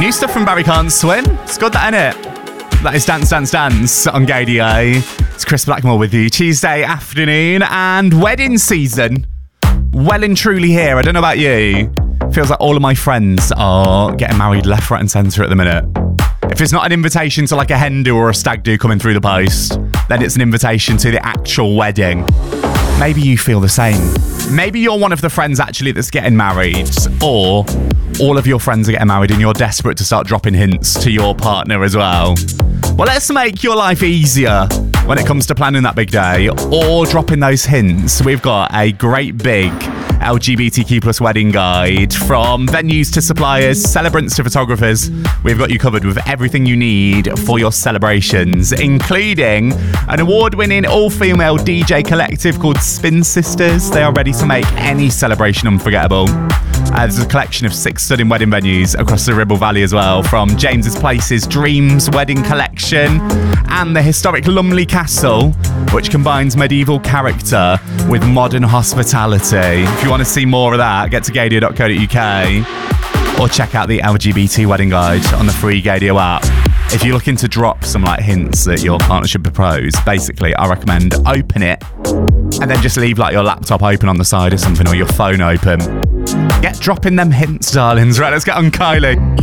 New stuff from Barry Can't Swim. It's good, that, innit? That is Dance, Dance, Dance on Gaydio. It's Chris Blackmore with you. Tuesday afternoon and wedding season. Well and truly here. I don't know about you. Feels like all of my friends are getting married left, right and centre at the minute. If it's not an invitation to like a hen do or a stag do coming through the post, then it's an invitation to the actual wedding. Maybe you feel the same. Maybe you're one of the friends actually that's getting married, or all of your friends are getting married and you're desperate to start dropping hints to your partner as well. Well, let's make your life easier when it comes to planning that big day or dropping those hints. We've got a great big LGBTQ plus wedding guide. From venues to suppliers, celebrants to photographers, we've got you covered with everything you need for your celebrations, including an award-winning all-female DJ collective called Spin Sisters. They are ready to make any celebration unforgettable. There's a collection of 6 stunning wedding venues across the Ribble Valley as well, from James's Place's Dreams Wedding Collection and the historic Lumley Castle, which combines medieval character with modern hospitality. If you want to see more of that, get to gaydio.co.uk or check out the LGBT wedding guide on the free Gaydio app. If you're looking to drop some like hints that your partner should propose, basically I recommend open it and then just leave like your laptop open on the side or something, or your phone open. Get dropping them hints, darlings. Right, let's get on Kylie.